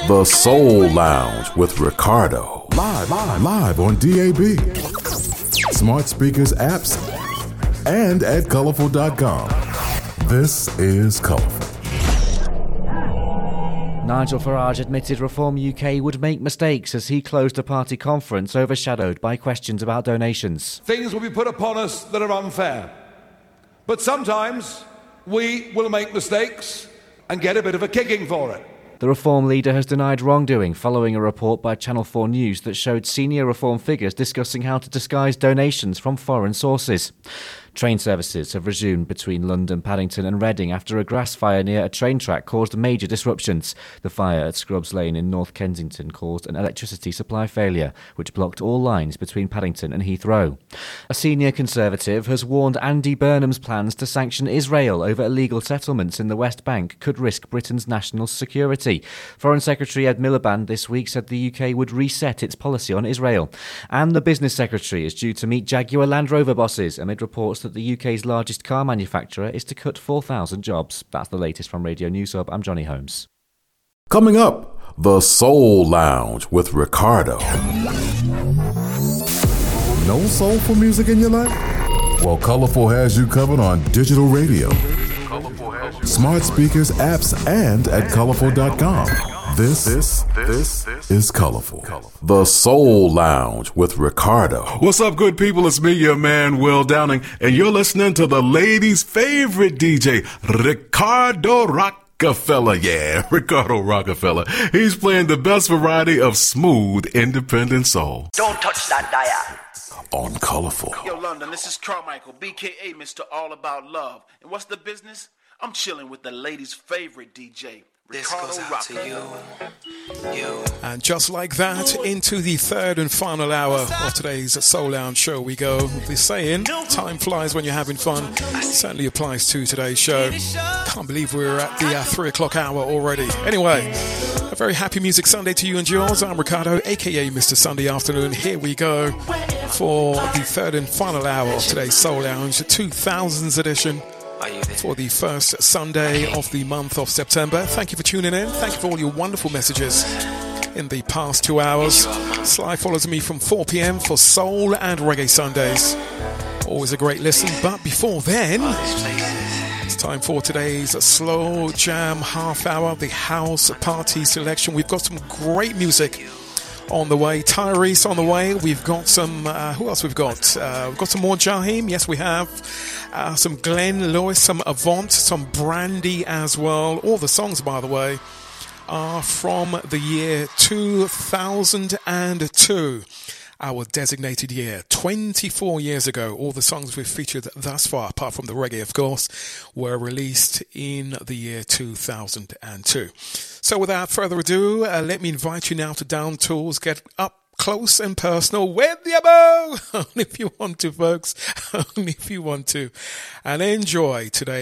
The Soul Lounge with Ricardo. Live on DAB. Smart speakers, apps, and at colorful.com. This is Colorful. Nigel Farage admitted Reform UK would make mistakes as he closed a party conference overshadowed by questions about donations. Things will be put upon us that are unfair. But sometimes we will make mistakes and get a bit of a kicking for it. The Reform leader has denied wrongdoing following a report by Channel 4 News that showed senior Reform figures discussing how to disguise donations from foreign sources. Train services have resumed between London, Paddington and Reading after a grass fire near a train track caused major disruptions. The fire at Scrubs Lane in North Kensington caused an electricity supply failure, which blocked all lines between Paddington and Heathrow. A senior Conservative has warned Andy Burnham's plans to sanction Israel over illegal settlements in the West Bank could risk Britain's national security. Foreign Secretary Ed Miliband this week said the UK would reset its policy on Israel. And the Business Secretary is due to meet Jaguar Land Rover bosses amid reports that the UK's largest car manufacturer is to cut 4,000 jobs. That's the latest from Radio News Hub. I'm Johnny Holmes. Coming up, The Soul Lounge with Ricardo. No soulful music in your life? Well, Colorful has you covered on digital radio, smart speakers, apps, and at colorful.com. This is Colorful. The Soul Lounge with Ricardo. What's up, good people? It's me, your man, Will Downing, and you're listening to the ladies' favorite DJ, Ricardo Rockefeller. Yeah, Ricardo Rockefeller. He's playing the best variety of smooth, independent soul. Don't touch that dial. On Colorful. Yo, London, this is Carmichael, BKA Mr. All About Love. And what's the business? I'm chilling with the ladies' favorite DJ, Ricardo Rockefeller. And just like that, into the third and final hour of today's Soul Lounge show we go. The saying, time flies when you're having fun, certainly applies to today's show. Can't believe we're at the 3 o'clock hour already. Anyway, a very happy Music Sunday to you and yours. I'm Ricardo, aka Mr. Sunday Afternoon. Here we go for the third and final hour of today's Soul Lounge, 2000s edition. For the first Sunday of the month of September. Thank you for tuning in. Thank you for all your wonderful messages in the past 2 hours. Sly follows me from 4 p.m. for Soul and Reggae Sundays. Always a great listen. But before then, it's time for today's Slow Jam half hour, the house party selection. We've got some great music on the way. Tyrese on the way. We've got some, who else we've got? We've got some more Jaheim. Yes, we have. Some Glenn Lewis, some Avant, some Brandy as well. All the songs, by the way, are from the year 2002. Our designated year, 24 years ago. All the songs we've featured thus far, apart from the reggae, of course, were released in the year 2002. So without further ado, let me invite you now to Down Tools. Get up close and personal with your bow. Only if you want to, folks. Only if you want to. And enjoy today.